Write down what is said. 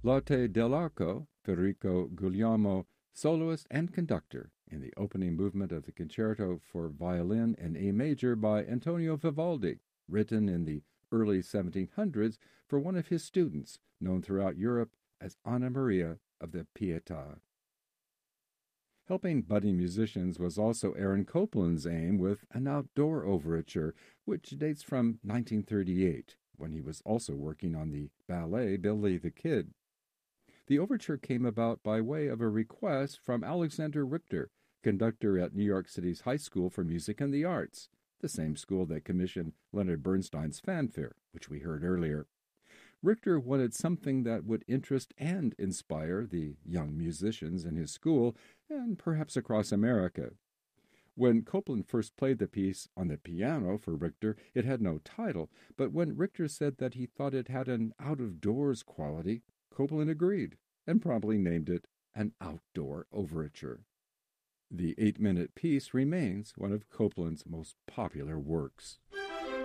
Lotte dell'Arco, Federico Guglielmo, soloist and conductor in the opening movement of the Concerto for Violin in A Major by Antonio Vivaldi, written in the early 1700s for one of his students, known throughout Europe as Anna Maria of the Pietà. Helping budding musicians was also Aaron Copland's aim with an outdoor overture, which dates from 1938, when he was also working on the ballet Billy the Kid. The overture came about by way of a request from Alexander Richter, conductor at New York City's High School for Music and the Arts, the same school that commissioned Leonard Bernstein's Fanfare, which we heard earlier. Richter wanted something that would interest and inspire the young musicians in his school and perhaps across America. When Copland first played the piece on the piano for Richter, it had no title, but when Richter said that he thought it had an out-of-doors quality, Copland agreed and promptly named it an outdoor overture. The 8-minute piece remains one of Copland's most popular works.